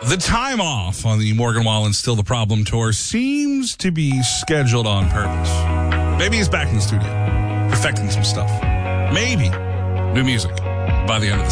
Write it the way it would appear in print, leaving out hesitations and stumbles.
The time off on the Morgan Wallen Still the Problem tour seems to be scheduled on purpose. Maybe he's back in the studio, perfecting some stuff. Maybe new music by the end of the